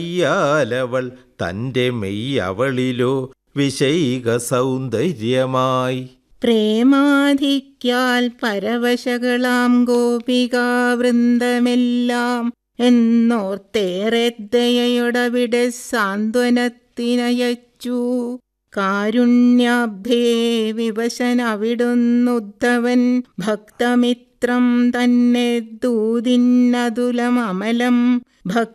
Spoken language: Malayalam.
യാലവൾ തൻ്റെ മെയ്യവളിലോ വിശൈക സൗന്ദര്യമായി. പ്രേമാധിക്യാൽ പരവശകളാം ഗോപികാവൃന്ദമെല്ലാം എന്നോർത്തേറെ ദയയോടവിടെ സാന്ത്വനത്തിനയച്ചു. കാരുണ്യാബ്ധേ വിവശനവിടുന്നുദ്ധവൻ ഭക്തമിത്രം തന്നെ ദൂതിന്നതുലമമലം